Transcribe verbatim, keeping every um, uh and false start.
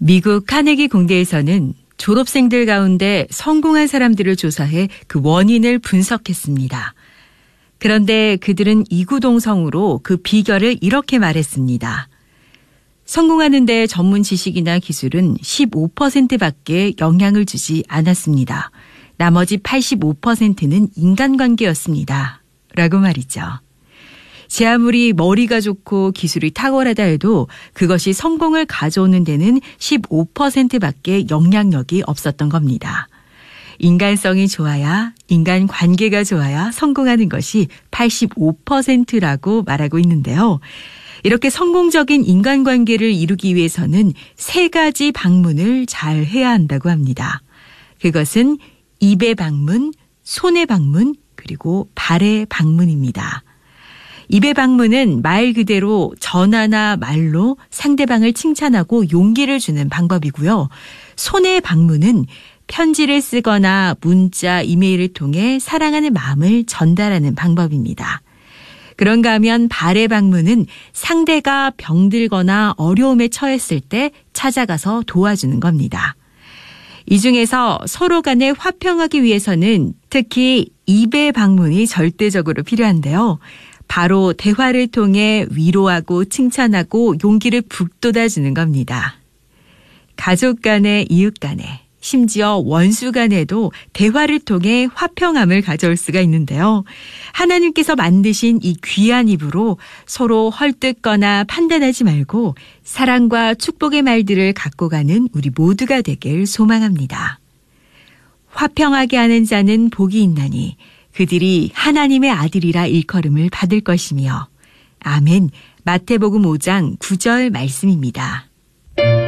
미국 카네기 공대에서는 졸업생들 가운데 성공한 사람들을 조사해 그 원인을 분석했습니다. 그런데 그들은 이구동성으로 그 비결을 이렇게 말했습니다. 성공하는 데 전문 지식이나 기술은 십오 퍼센트밖에 영향을 주지 않았습니다. 나머지 팔십오 퍼센트는 인간관계였습니다. 라고 말이죠. 제 아무리 머리가 좋고 기술이 탁월하다 해도 그것이 성공을 가져오는 데는 십오 퍼센트밖에 영향력이 없었던 겁니다. 인간성이 좋아야, 인간관계가 좋아야 성공하는 것이 팔십오 퍼센트라고 말하고 있는데요. 이렇게 성공적인 인간관계를 이루기 위해서는 세 가지 방문을 잘 해야 한다고 합니다. 그것은 입의 방문, 손의 방문, 그리고 발의 방문입니다. 입의 방문은 말 그대로 전화나 말로 상대방을 칭찬하고 용기를 주는 방법이고요. 손의 방문은 편지를 쓰거나 문자, 이메일을 통해 사랑하는 마음을 전달하는 방법입니다. 그런가 하면 발의 방문은 상대가 병들거나 어려움에 처했을 때 찾아가서 도와주는 겁니다. 이 중에서 서로 간에 화평하기 위해서는 특히 입의 방문이 절대적으로 필요한데요. 바로 대화를 통해 위로하고 칭찬하고 용기를 북돋아주는 겁니다. 가족 간에, 이웃 간에, 심지어 원수 간에도 대화를 통해 화평함을 가져올 수가 있는데요. 하나님께서 만드신 이 귀한 입으로 서로 헐뜯거나 판단하지 말고 사랑과 축복의 말들을 갖고 가는 우리 모두가 되길 소망합니다. 화평하게 하는 자는 복이 있나니 그들이 하나님의 아들이라 일컬음을 받을 것이며. 아멘. 마태복음 오 장 구 절 말씀입니다.